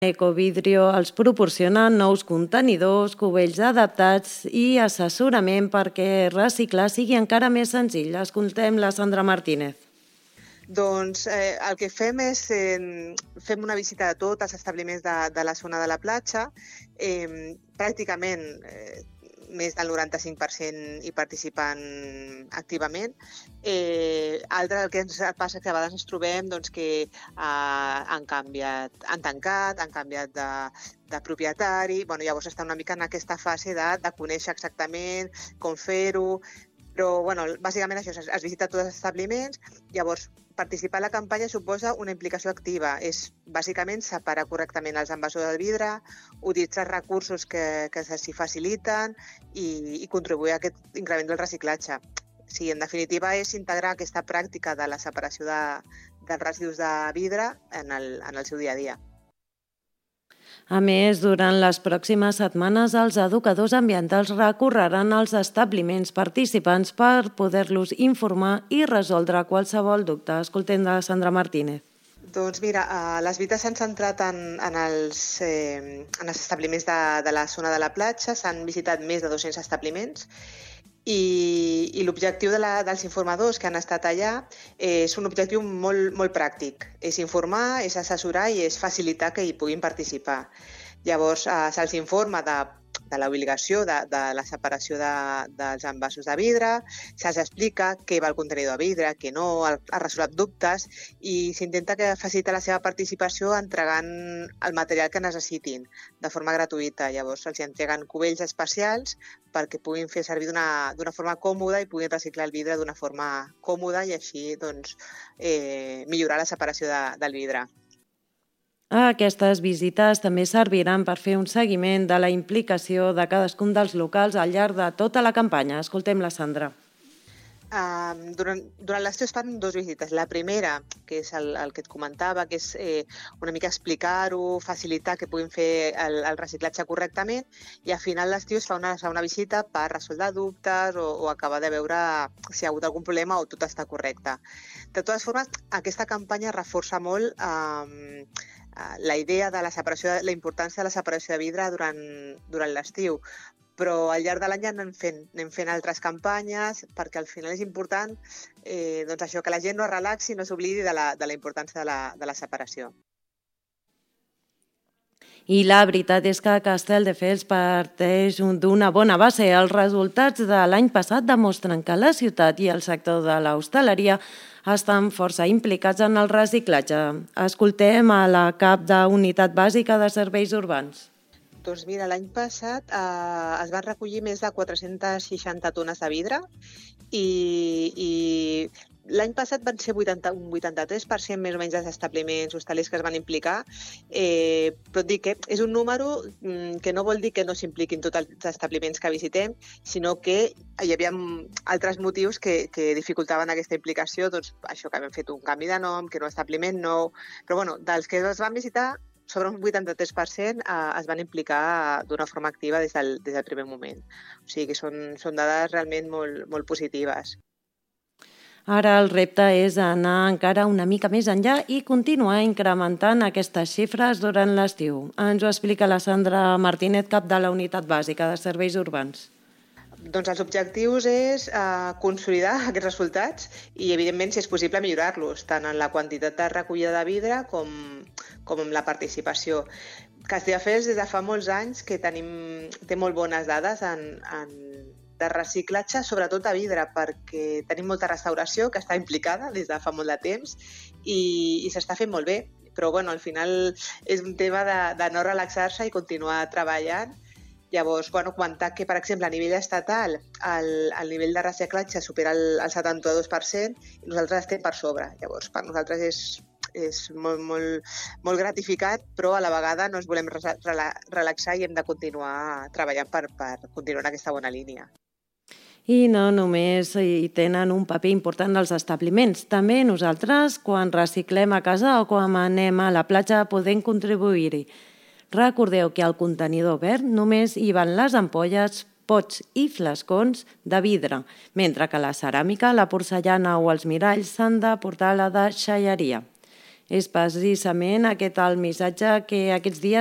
Ecovidrio els proporciona nous contenidors, cubells adaptats i assessorament perquè reciclar sigui encara més senzill. Escoltem la Sandra Martínez. Doncs el que fem és fem una visita de tots els establiments de la zona de la platja. Pràcticament més del 95% hi participen activament. El que ens passa que a vegades ens trobem que han tancat, han canviat de propietari. Llavors està una mica en aquesta fase de conèixer exactament com fer-ho. Però, bàsicament això, es visita tots els establiments. Llavors, participar a la campanya suposa una implicació activa. És, bàsicament, separar correctament els envasos de vidre, utilitzar recursos que s'hi faciliten i contribuir a aquest increment del reciclatge. Sí, en definitiva, és integrar aquesta pràctica de la separació dels residus de vidre en el seu dia a dia. A més, durant les pròximes setmanes, els educadors ambientals recorreran als establiments participants per poder-los informar i resoldre qualsevol dubte. Escoltem de Sandra Martínez. Doncs mira, les visites s'han centrat en els establiments de la zona de la platja. S'han visitat més de 200 establiments i l'objectiu dels informadors que han estat allà és un objectiu molt, molt pràctic. És informar, és assessorar i és facilitar que hi puguin participar. Llavors, se'ls informa de l'obligació de la separació dels envasos de vidre, se'ls explica què va el contenidor de vidre, què no, es resolen dubtes i s'intenta facilitar la seva participació entregant el material que necessitin de forma gratuïta. Llavors, se'ls entreguen cubells especials perquè puguin fer servir d'una forma còmoda i puguin reciclar el vidre d'una forma còmoda i així millorar la separació del vidre. Aquestes visites també serviran per fer un seguiment de la implicació de cadascun dels locals al llarg de tota la campanya. Escoltem la Sandra. Durant l'estiu es fan 2 visites. La primera, que és el que et comentava, que és una mica explicar-ho, facilitar que puguin fer el reciclatge correctament, i al final l'estiu es fa una segona visita per resoldre dubtes o acabar de veure si hi ha hagut algun problema o tot està correcte. De totes formes, aquesta campanya reforça molt la idea de la importància de la separació de vidre durant l'estiu. Però al llarg de l'any anem fent altres campanyes perquè al final és important això, que la gent no es relaxi i no s'oblidi de la importància de la separació. I la veritat és que Castelldefels parteix d'una bona base. Els resultats de l'any passat demostren que la ciutat i el sector de l'hostaleria estan força implicats en el reciclatge. Escoltem a la cap d'Unitat Bàsica de Serveis Urbans. Doncs mira, l'any passat es van recollir més de 460 tones de vidre i l'any passat van ser un 83% més o menys dels establiments hostalers que es van implicar, però et dic que és un número que no vol dir que no s'impliquin tots els establiments que visitem, sinó que hi havia altres motius que dificultaven aquesta implicació, doncs això, que havien fet un canvi de nom, que era un establiment nou, però dels que es van visitar, sobre un 83% es van implicar d'una forma activa des del primer moment. O sigui que són dades realment molt, molt positives. Ara el repte és anar encara una mica més enllà i continuar incrementant aquestes xifres durant l'estiu. Ens ho explica la Sandra Martínez, cap de la Unitat Bàsica de Serveis Urbans. Doncs els objectius és consolidar aquests resultats i, evidentment, si és possible, millorar-los, tant en la quantitat de recollida de vidre com en la participació. Castelldefels, des de fa molts anys, que té molt bones dades de reciclatge, sobretot de vidre, perquè tenim molta restauració que està implicada des de fa molt de temps i s'està fent molt bé. Però, al final és un tema de no relaxar-se i continuar treballant. Llavors, comentar que, per exemple, a nivell estatal, el nivell de reciclatge supera el 72% i nosaltres estem per sobre. Llavors, per nosaltres és molt, molt, molt gratificat, però a la vegada no ens volem relaxar i hem de continuar treballant per continuar en aquesta bona línia. I no només hi tenen un paper important els establiments. També nosaltres, quan reciclem a casa o quan anem a la platja, podem contribuir-hi. Recordeu que al contenidor verd només hi van les ampolles, pots i flascons de vidre, mentre que la ceràmica, la porcellana o els miralls s'han de portar a la deixalleria. és precisament aquest el missatge que aquests dies